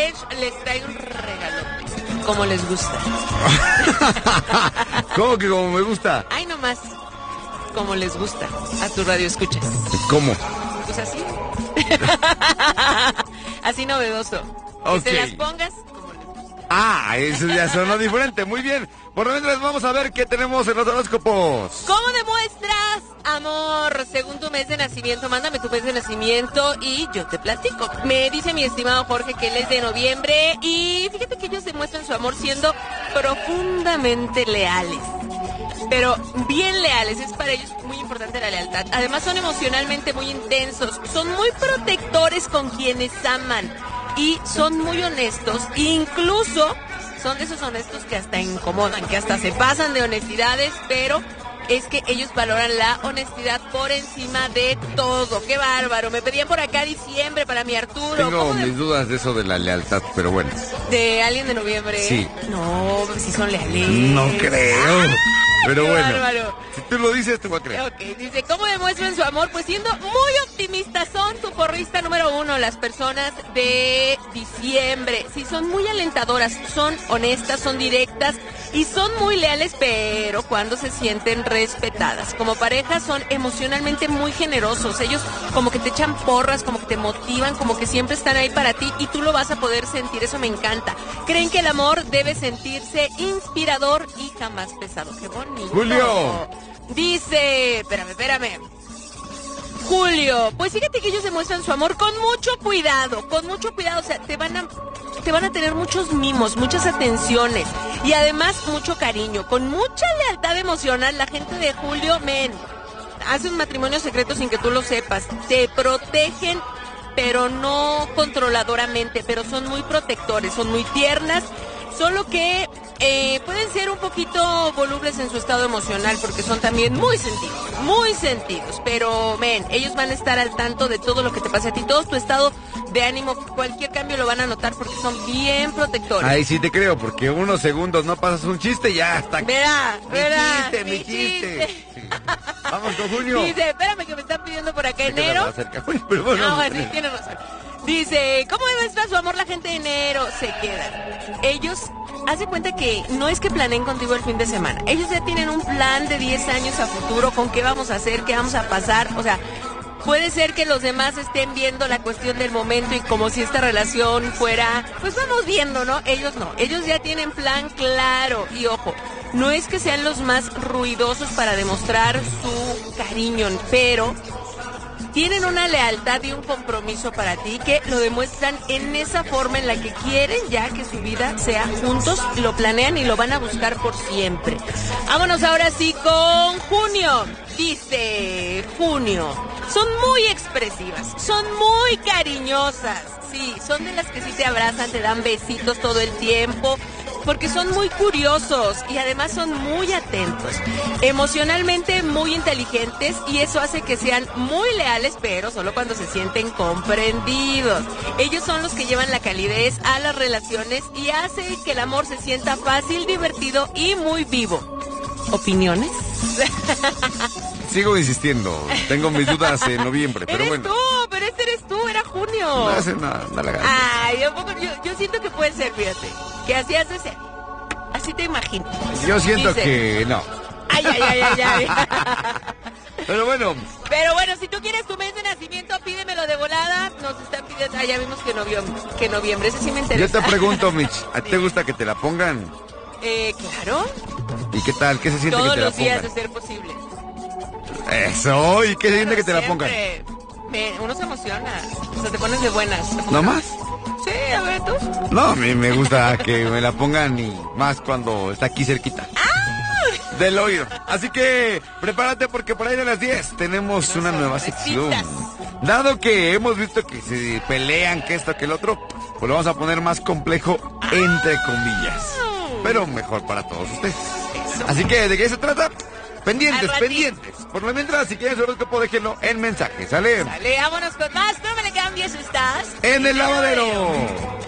les trae un regalo, como les gusta. ¿Cómo que como me gusta? Ay, nomás, como les gusta a tu radio escuchas. ¿Cómo? Pues así. Así novedoso. Ok. Que te las pongas como les gusta. Ah, eso ya sonó diferente. Muy bien. Por lo menos vamos a ver qué tenemos en los horóscopos. ¿Cómo demuestras amor según tu mes de nacimiento? Mándame tu mes de nacimiento y yo te platico. Me dice mi estimado Jorge que él es de noviembre y fíjate que ellos demuestran su amor siendo profundamente leales. Pero bien leales, es para ellos muy importante la lealtad. Además son emocionalmente muy intensos, son muy protectores con quienes aman y son muy honestos, incluso son de esos honestos que hasta incomodan, que hasta se pasan de honestidades, pero es que ellos valoran la honestidad por encima de todo. ¡Qué bárbaro! Me pedían por acá diciembre para mi Arturo. Tengo mis dudas de eso de la lealtad, pero bueno. ¿De alguien de noviembre? Sí. No, si son leales. No creo. Pero qué bueno, bárbaro. Si tú lo dices, te voy a creer. Ok, dice, ¿cómo demuestran su amor? Pues siendo muy optimistas, son tu porrista número 1, las personas de diciembre. Sí, son muy alentadoras, son honestas, son directas y son muy leales, pero cuando se sienten respetadas. Como pareja son emocionalmente muy generosos, ellos como que te echan porras, como que te motivan, como que siempre están ahí para ti y tú lo vas a poder sentir, eso me encanta. Creen que el amor debe sentirse inspirador y jamás pesado. ¡Qué bonito! Julio. Dice, espérame. Julio, pues fíjate que ellos demuestran su amor con mucho cuidado, o sea, te van a tener muchos mimos, muchas atenciones y además mucho cariño, con mucha lealtad emocional. La gente de Julio, hace un matrimonio secreto sin que tú lo sepas, te protegen, pero no controladoramente, pero son muy protectores, son muy tiernas, solo que pueden ser un poquito volubles en su estado emocional porque son también muy sentidos, pero ellos van a estar al tanto de todo lo que te pasa a ti, todo tu estado de ánimo, cualquier cambio lo van a notar porque son bien protectores. Ahí sí te creo, porque unos segundos no pasas un chiste y ya está. Mi chiste. Sí. Vamos con Julio. Dice, espérame que me están pidiendo por acá enero. Pero bueno, Sí, tienes razón. Dice, ¿cómo demuestra su amor la gente de enero? Se quedan. Ellos, haz de cuenta que no es que planeen contigo el fin de semana. Ellos ya tienen un plan de 10 años a futuro con qué vamos a hacer, qué vamos a pasar. O sea, puede ser que los demás estén viendo la cuestión del momento y como si esta relación fuera, pues vamos viendo, ¿no? Ellos no. Ellos ya tienen plan claro. Y ojo, no es que sean los más ruidosos para demostrar su cariño, pero tienen una lealtad y un compromiso para ti que lo demuestran en esa forma en la que quieren ya que su vida sea juntos, lo planean y lo van a buscar por siempre. Vámonos ahora sí con Junio. Dice Junio, son muy expresivas, son muy cariñosas, sí, son de las que sí te abrazan, te dan besitos todo el tiempo, porque son muy curiosos y además son muy atentos, emocionalmente muy inteligentes y eso hace que sean muy leales, pero solo cuando se sienten comprendidos. Ellos son los que llevan la calidez a las relaciones y hace que el amor se sienta fácil, divertido y muy vivo. ¿Opiniones? Sigo insistiendo, tengo mis dudas en noviembre, pero eres bueno. tú, pero este eres tú, era Junio. No hace nada, dale ganas. Ay, yo siento que puede ser, fíjate, que así has de ser. Así te imagino. Yo siento Dice, que no. Ay. Pero bueno, si tú quieres tu mes de nacimiento, pídemelo de volada. Nos están pidiendo, ya vimos que noviembre, ese sí me interesa. yo te pregunto, Mitch, ¿a ti te gusta que te la pongan? Claro. ¿Y qué tal? ¿Qué se siente Todos que te la los días pongan? de ser posible. Eso, ¿y qué se siente que te la pongan? Uno se emociona, o sea, te pones de buenas. ¿No más? Sí, a ver tú. No, a mí me gusta que me la pongan y más cuando está aquí cerquita. Del oído. Así que prepárate porque por ahí de las 10 tenemos una nueva sección. Dado que hemos visto que se pelean, que esto, que el otro, pues lo vamos a poner más complejo, entre comillas. Pero mejor para todos ustedes. Así que, ¿de qué se trata? Pendientes. Por lo mientras, si quieren su horóscopo, déjenlo en mensaje. ¿Sale? Vámonos con más. No me le cambies, estás En el lavadero.